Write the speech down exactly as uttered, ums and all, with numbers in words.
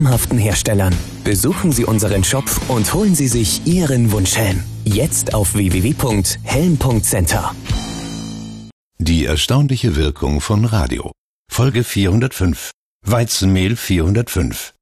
namhaften Herstellern. Besuchen Sie unseren Shop und holen Sie sich Ihren Wunschhelm. Jetzt auf w w w punkt helm punkt center. Die erstaunliche Wirkung von Radio. Folge vierhundertfünf. Weizenmehl vierhundertfünf.